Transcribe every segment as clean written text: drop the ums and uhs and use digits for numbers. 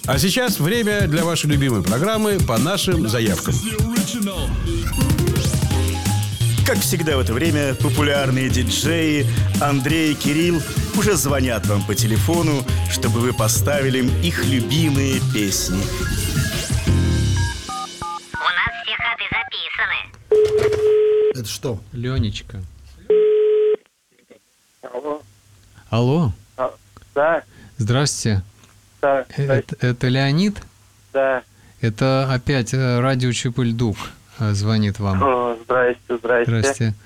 А сейчас время для вашей любимой программы «По нашим заявкам». Как всегда в это время популярные диджеи Андрей и Кирилл уже звонят вам по телефону, чтобы вы поставили им их любимые песни. У нас все ходы записаны. Это что? Ленечка. Алло. Алло. Да, Здравствуйте. да, Это Леонид? да. Это опять радио Чупыльдук звонит вам. О, здрасте. Здрасте.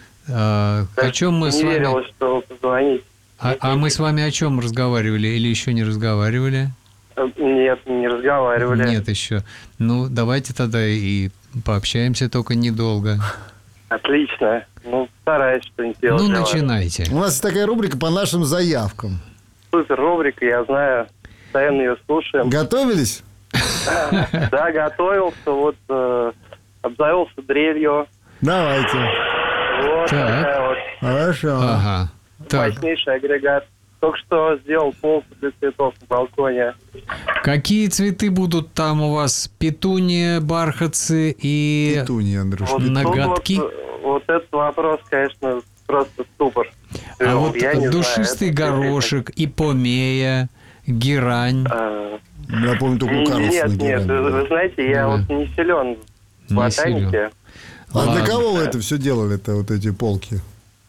О чем мы с Не вами... верилось, что вы позвоните. А мы с вами о чем разговаривали или еще не разговаривали? Нет, не разговаривали. Нет еще. Ну, давайте тогда и пообщаемся, только недолго. Отлично. Ну, стараюсь что-нибудь делать. Ну, для вас. начинайте. У нас есть такая рубрика «По нашим заявкам». Супер рубрика, я знаю. Постоянно ее слушаем. Готовились? Да, готовился. Вот обзавелся дрелью. Давайте. Вот Так. такая вот Хорошо. Ага. Так, мощнейший агрегат. Только что сделал полку для цветов на балконе. какие цветы будут там у вас? Петуния, бархатцы и... Петунья, Андрюш. Вот тут Ноготки? Вот этот вопрос, конечно, просто ступор. А вот Я не знаю, душистый это горошек, ипомея, герань. Я помню только у Карлсона. Нет, вы знаете, я Да. вот не силен в Не ботанике. А для Ладно. кого вы это все делали-то, вот эти полки?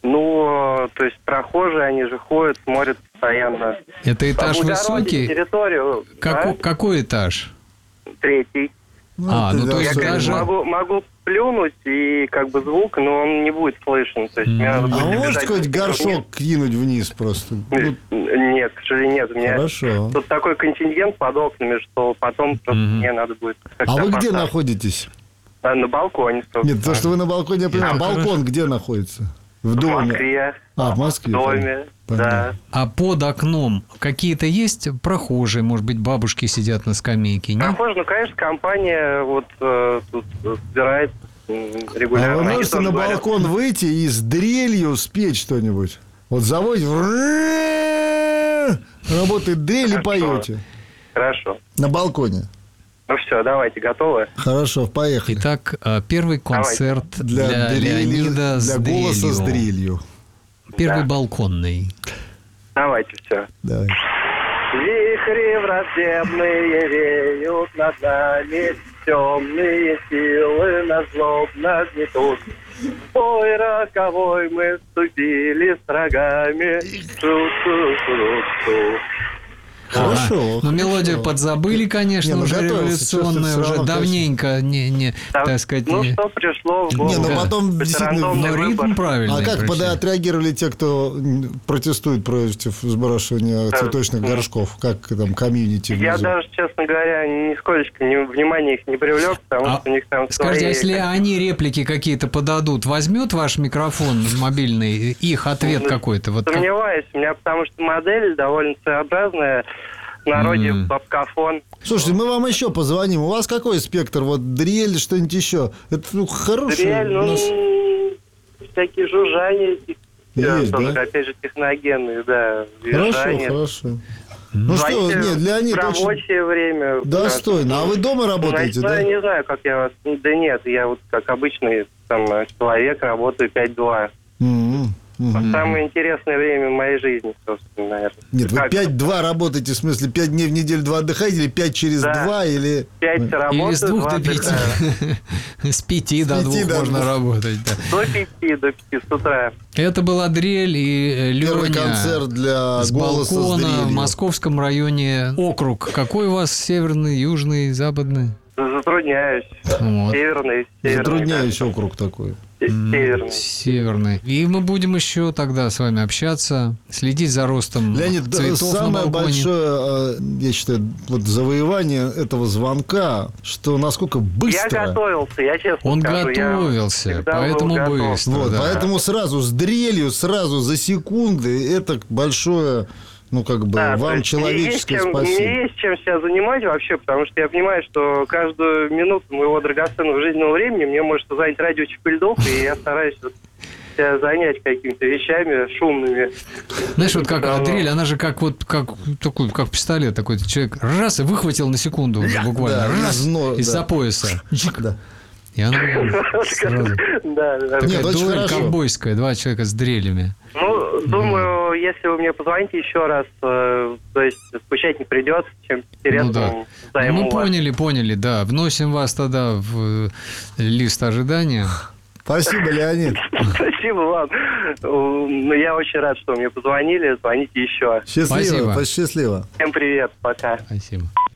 Ну, то есть прохожие, они же ходят, смотрят постоянно. Это этаж Облагородить высокий? территорию. Какой этаж? Третий. Ну, то есть Я, конечно, даже... могу плюнуть, и как бы звук, но он не будет слышен. То есть мне надо А будет вы можете бежать какой-нибудь вниз. горшок кинуть вниз просто? Ну, Нет, к сожалению, нет. У меня Хорошо. тут такой контингент под окнами, что потом просто мне надо будет... А как-то вы где поставить. находитесь? На балконе, собственно. Нет, то, что вы на балконе, я понимаю. Это Балкон хорошо. где находится? В В доме? Москве. А, в Москве. В доме, Понятно. да. А под окном какие-то есть прохожие? Может быть, бабушки сидят на скамейке? Нет? Похоже, ну, конечно, компания вот тут собирает А регулярно. вы Они можете тоже на говорят, балкон выйти и с дрелью спеть что-нибудь? Вот заводите, работает дрель и поете. Хорошо. На балконе. Ну все, давайте, готовы? Хорошо, поехали. Итак, первый концерт для дрели, Леонида для с голоса с дрелью. дрелью. Первый Да. балконный. Давайте, все. Давай. Вихри враждебные веют над нами, темные силы нас злобно гнетут. В бой роковой мы вступили с рогами. Шу-шу-шу-шу. Хорошо. Ну, мелодию хорошо. подзабыли, конечно, Не, ну, уже готовился, чё революционная, ты всё уже равно, давненько, не, Так, так сказать... ну, что пришло в голову? Не, ну потом Это действительно... рандомный но ритм выбор. правильный. А как причем. отреагировали те, кто протестует против сбрасывания цветочных горшков? Как там комьюнити Я внизу? даже, честно говоря, нисколько внимания их не привлек, потому что у них там Скажите, а свои... если они реплики какие-то подадут, возьмет ваш микрофон мобильный их ответ какой-то? Вот как- Сомневаюсь, у меня потому что модель довольно своеобразная, в народе бабкафон. Слушайте, мы вам еще позвоним. У вас какой спектр? Вот дрель, что-нибудь еще? Это хороший. Дрель, у нас- всякие жужжания, Есть, тоже, да? опять же, техногенные, да, Хорошо, визжания. хорошо. Ну что, Давайте нет, Леонид в очень рабочее время. достойно. А вы дома работаете, Ну, да? я не знаю, как я вас... Да нет, я вот как обычный там человек работаю 5-2. Мгм, мгм. Самое интересное время в моей жизни, собственно, наверное. Нет, вы Как? 5-2 работаете, в смысле 5 дней в неделю, 2 отдыхаете, или 5 через Да. 2, или... 5 работаю, Или с 2 до 2 5. С 5 до 2 5 до можно 2. работать. Да. до 5 с утра. Это была дрель и Первый Леня концерт для с голоса с балкона в дрелью. Московском районе. Округ. Какой у вас? Северный, южный, западный? Затрудняюсь. Вот. Северный. Затрудняющий округ такой. Северный. Северный. И мы будем еще тогда с вами общаться, следить за ростом Леонид, цветов на самое балконе. большое, я считаю, вот завоевание этого звонка, что насколько быстро... Я готовился, я честно Он скажу. я готовился, всегда был поэтому готов. быстро. Вот, да. поэтому сразу с дрелью, сразу за секунды, это большое, ну, как бы, Да, то вам есть человеческое мне спасибо. есть чем себя занимать вообще, потому что я понимаю, что каждую минуту моего драгоценного жизненного времени мне может занять радио Чупыльдов, и я стараюсь вот себя занять какими-то вещами шумными. Знаешь, вот как дрель, она же как пистолет такой. Человек раз и выхватил на секунду уже буквально. Да, Раз из-за пояса. Да. И она сразу. Да. Такая очень дуэль хорошо. ковбойская, два человека с дрелями. Ну, думаю, если вы мне позвоните еще раз, то есть скучать не придется, чем Ну да. интересным займу Мы вас. поняли, да. Вносим вас тогда в лист ожидания. Спасибо, Леонид. Спасибо вам. Ну, я очень рад, что мне позвонили. Звоните еще. Счастливо, Спасибо. счастливо. Всем привет, пока. Спасибо.